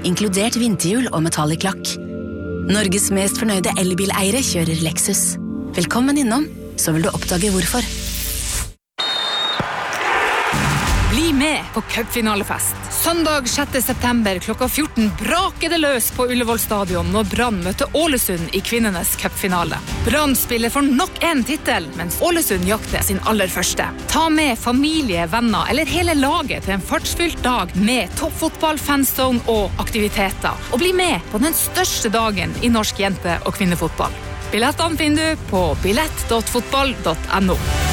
inkludert vinterhjul og metallic lakk. Norges mest fornøyde elbileiere kjører Lexus. Velkommen innom, så vil du oppdage hvorfor. Bli med på cupfinalefest. Søndag 6. september klokka 14 braker det løs på Ullevål stadion når Brann møter Ålesund i kvinnenes cupfinale. Brann spiller for nok en titel, mens Ålesund jakter sin aller første. Ta med familie, venner eller hele laget til en fartsfylt dag med toppfotball, fanzone og aktiviteter. Og bli med på den største dagen i norsk jente- og kvinnefotball. Billettene finner du på billett.fotball.no.